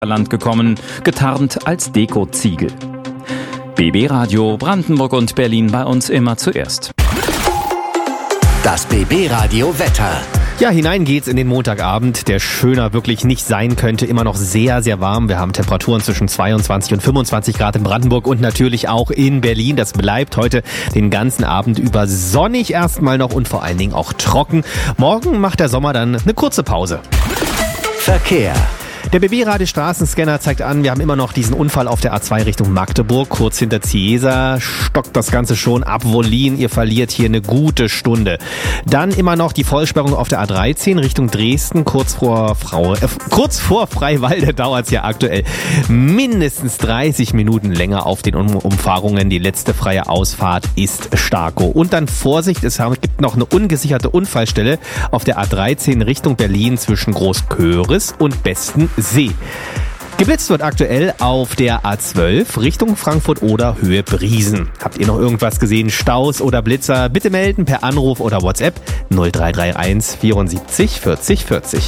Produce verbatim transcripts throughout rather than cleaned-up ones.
Land gekommen, getarnt als Dekoziegel. B B Radio Brandenburg und Berlin bei uns immer zuerst. Das B B Radio Wetter. Ja, hinein geht's in den Montagabend, der schöner wirklich nicht sein könnte. Immer noch sehr, sehr warm. Wir haben Temperaturen zwischen zweiundzwanzig und fünfundzwanzig Grad in Brandenburg und natürlich auch in Berlin. Das bleibt heute den ganzen Abend über sonnig erstmal noch und vor allen Dingen auch trocken. Morgen macht der Sommer dann eine kurze Pause. Verkehr. Der B B-Radio-Straßenscanner zeigt an, wir haben immer noch diesen Unfall auf der A zwei Richtung Magdeburg, kurz hinter Ziesa. Stockt das Ganze schon ab Wollin, ihr verliert hier eine gute Stunde. Dann immer noch die Vollsperrung auf der A dreizehn Richtung Dresden, kurz vor, Frau, äh, kurz vor Freiwalde dauert es ja aktuell mindestens dreißig Minuten länger auf den um Umfahrungen. Die letzte freie Ausfahrt ist Starkow. Und dann Vorsicht, es gibt noch eine ungesicherte Unfallstelle auf der A dreizehn Richtung Berlin zwischen Großköris und Besten See. Geblitzt wird aktuell auf der A zwölf Richtung Frankfurt oder Höhe Briesen. Habt ihr noch irgendwas gesehen? Staus oder Blitzer? Bitte melden per Anruf oder WhatsApp null drei drei eins vierundsiebzig vierzig vierzig.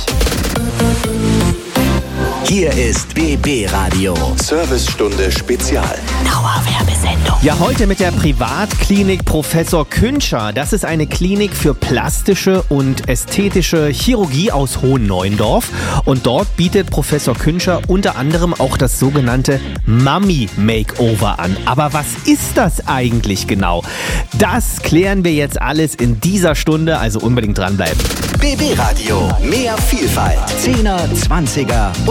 Hier ist B B Radio. Servicestunde Spezial. Dauerwerbesendung. Ja, heute mit der Privatklinik Professor Küntscher. Das ist eine Klinik für plastische und ästhetische Chirurgie aus Hohen-Neuendorf. Und dort bietet Professor Küntscher unter anderem auch das sogenannte Mummy-Makeover an. Aber was ist das eigentlich genau? Das klären wir jetzt alles in dieser Stunde, also unbedingt dranbleiben. B B Radio. Mehr Vielfalt. Zehner, Zwanziger und